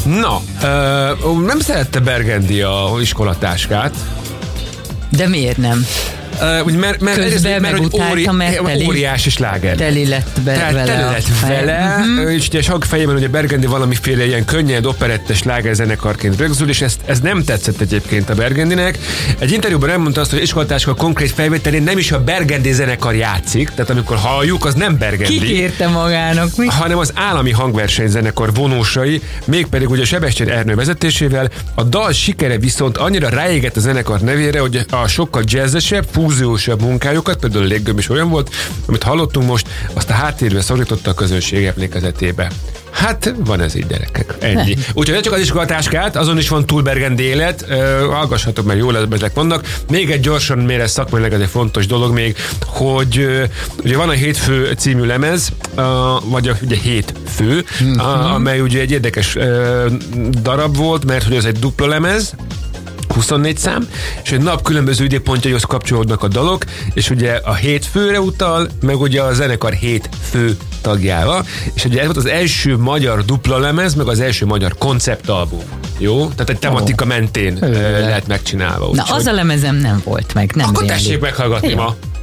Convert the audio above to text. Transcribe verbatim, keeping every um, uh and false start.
Na, uh, nem szerette Burgundy a iskolatáskát. De miért nem? Uh, mert mert, Közben mert, mert megutálta, óri, mert teli, óriási sláger. Teli lett be Tehát vele. teli lett vele, uh-huh. És ugye sok fejében ugye Burgundy valamiféle ilyen könnyed, operettes slágerzenekarként rögzül, és ezt, ez nem tetszett egyébként a Burgundynek. Egy interjúban elmondta azt, hogy iskolatáska konkrét felvételén nem is a Burgundy zenekar játszik, tehát amikor halljuk, az nem Burgundy. Kikérte magának, mi? Hanem az állami hangversenyzenekar vonósai, mégpedig ugye Sebestyén Ernő vezetésével. A dal sikere viszont annyira ráégett a zenekar nevére, hogy a sokkal jazzesebb, fúziósabb munkájukat, például a Léggömb is olyan volt, amit hallottunk most, azt a háttérbe szorította a közönség emlékezetébe. Hát van ez így, gyerekek. Ennyi. Úgyhogy ne csak az iskolatáskát, azon is van túl Burgundy élet, uh, hallgassatok, mert jól ezek vannak. Még egy gyorsan, mire szakmailag ez egy fontos dolog még, hogy uh, ugye van a Hétfő című lemez, uh, vagy a, ugye Hétfő, mm-hmm. uh, amely ugye egy érdekes uh, darab volt, mert hogy ez egy dupla lemez, huszonnégy szám, és egy nap különböző időpontjaihoz kapcsolódnak a dalok, és ugye a hétfőre utal, meg ugye a zenekar hét fő tagjával, és ugye ez volt az első magyar dupla lemez, meg az első magyar konceptalbum. Jó? Tehát egy tematika mentén oh. lehet megcsinálva. Na, az a lemezem nem volt meg. Nem Akkor rémlik. tessék meghallgatni Jó. ma.